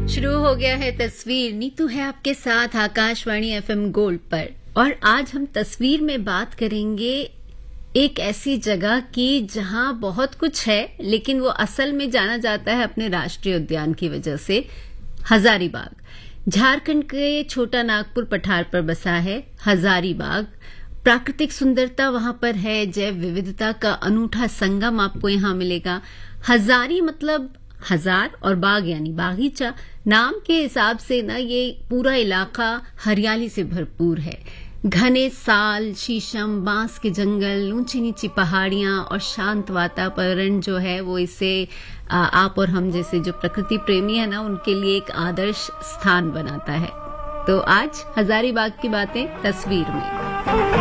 शुरू हो गया है तस्वीर। नीतू है आपके साथ आकाशवाणी एफएम गोल्ड पर, और आज हम तस्वीर में बात करेंगे एक ऐसी जगह की जहां बहुत कुछ है, लेकिन वो असल में जाना जाता है अपने राष्ट्रीय उद्यान की वजह से। हजारीबाग झारखंड के छोटा नागपुर पठार पर बसा है। हजारीबाग प्राकृतिक सुंदरता वहां पर है, जैव विविधता का अनूठा संगम आपको यहां मिलेगा। हजारी मतलब हजार और बाग यानी बागीचा। नाम के हिसाब से ना ये पूरा इलाका हरियाली से भरपूर है। घने साल, शीशम, बांस के जंगल, ऊंची नीची पहाड़ियां और शांत वातावरण जो है वो इसे आप और हम जैसे जो प्रकृति प्रेमी है ना उनके लिए एक आदर्श स्थान बनाता है। तो आज हजारीबाग की बातें तस्वीर में।